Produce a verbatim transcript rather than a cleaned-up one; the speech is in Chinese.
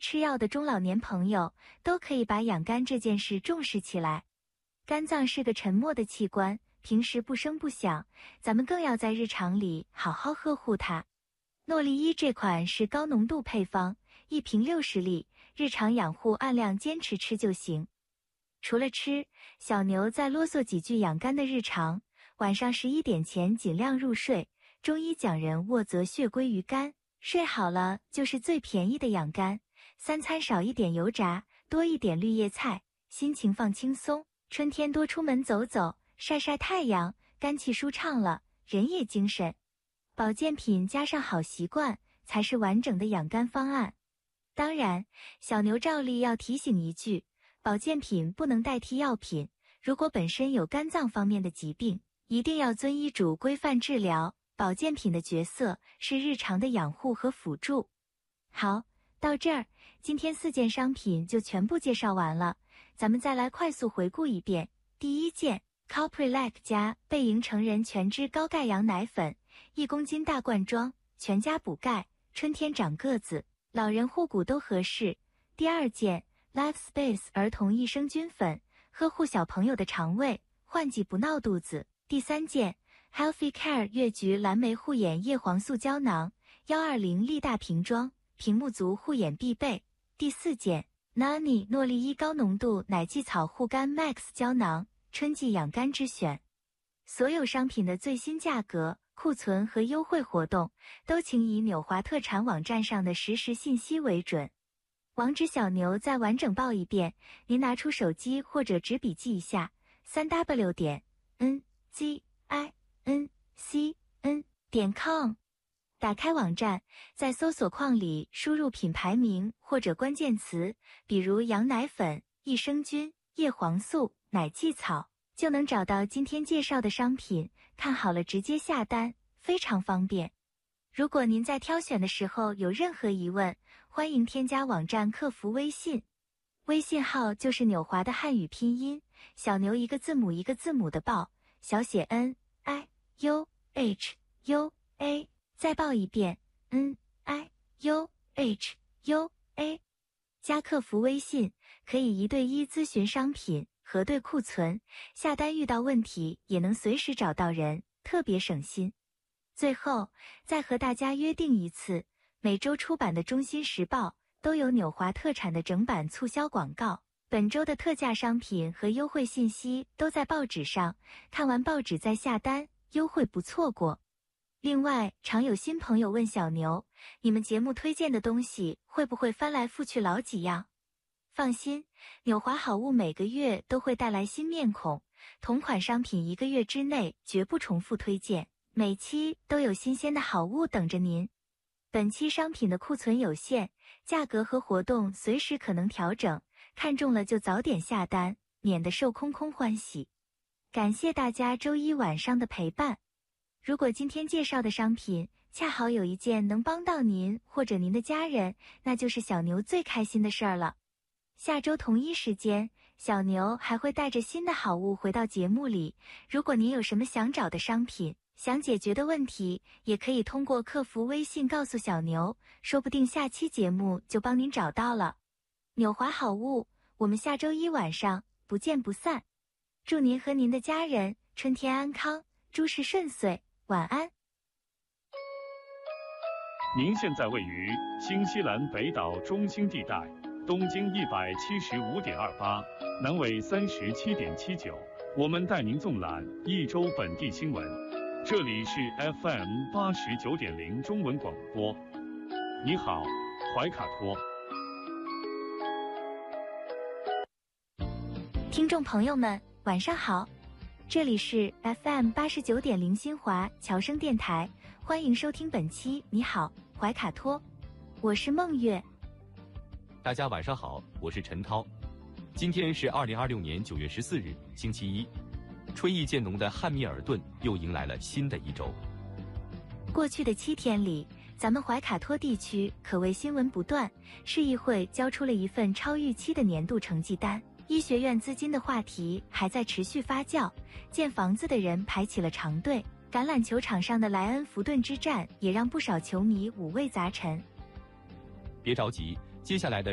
吃药的中老年朋友都可以把养肝这件事重视起来。肝脏是个沉默的器官，平时不声不响，咱们更要在日常里好好呵护它。诺丽伊这款是高浓度配方，一瓶六十粒，日常养护按量坚持吃就行。除了吃，小牛再啰嗦几句养肝的日常。晚上十一点前尽量入睡，中医讲人卧则血归于肝，睡好了就是最便宜的养肝。三餐少一点油炸，多一点绿叶菜，心情放轻松。春天多出门走走，晒晒太阳，肝气舒畅了，人也精神。保健品加上好习惯，才是完整的养肝方案。当然，小牛照例要提醒一句，保健品不能代替药品，如果本身有肝脏方面的疾病，一定要遵医嘱规范治疗，保健品的角色是日常的养护和辅助。好，到这儿，今天四件商品就全部介绍完了，咱们再来快速回顾一遍。第一件 Coprelac 加贝营成人全脂高钙羊奶粉，一公斤大罐装，全家补钙，春天长个子，老人护骨都合适。第二件 Life Space 儿童益生菌粉，呵护小朋友的肠胃，换季不闹肚子。第三件 Healthy Care 越橘蓝莓护眼叶黄素胶囊，一二零粒大瓶装，屏幕族护眼必备。第四件 Nani 诺丽伊高浓度奶蓟草护肝 Max 胶囊，春季养肝之选。所有商品的最新价格、库存和优惠活动，都请以纽华特产网站上的实时信息为准。网址小牛再完整报一遍，您拿出手机或者纸笔记一下 三 w 点 n g i n c n 点 com。 打开网站，在搜索框里输入品牌名或者关键词，比如羊奶粉、益生菌、叶黄素、奶蓟草，就能找到今天介绍的商品，看好了直接下单，非常方便。如果您在挑选的时候有任何疑问，欢迎添加网站客服微信，微信号就是纽华的汉语拼音，小牛一个字母一个字母的报，小写 N I U H U A， 再报一遍 N I U H U A。 加客服微信可以一对一咨询商品，核对库存，下单遇到问题也能随时找到人，特别省心。最后再和大家约定一次，每周出版的《中心时报》都有纽华特产的整版促销广告，本周的特价商品和优惠信息都在报纸上，看完报纸再下单，优惠不错过。另外，常有新朋友问小牛，你们节目推荐的东西会不会翻来覆去老几样？放心，纽华好物每个月都会带来新面孔，同款商品一个月之内绝不重复推荐，每期都有新鲜的好物等着您。本期商品的库存有限，价格和活动随时可能调整，看中了就早点下单，免得售空空欢喜。感谢大家周一晚上的陪伴。如果今天介绍的商品恰好有一件能帮到您或者您的家人，那就是小牛最开心的事儿了。下周同一时间，小牛还会带着新的好物回到节目里。如果您有什么想找的商品，想解决的问题，也可以通过客服微信告诉小牛，说不定下期节目就帮您找到了。纽华好物，我们下周一晚上不见不散。祝您和您的家人春天安康，诸事顺遂，晚安。 您现在位于新西兰北岛中心地带，东经一百七十五点二八，南纬三十七点七九。我们带您纵览一周本地新闻。这里是 F M 八十九点零中文广播。你好，怀卡托。 听众朋友们，晚上好，这里是 F M 八十九点零新华侨声电台，欢迎收听本期你好，怀卡托，我是梦月。 大家晚上好，我是陈涛。今天是二零二六年九月十四日，星期一。春意渐浓的汉密尔顿又迎来了新的一周。 过去的七天里，咱们怀卡托地区可谓新闻不断，市议会交出了一份超预期的年度成绩单，医学院资金的话题还在持续发酵，建房子的人排起了长队，橄榄球场上的莱恩福顿之战也让不少球迷五味杂陈。 别着急，接下来的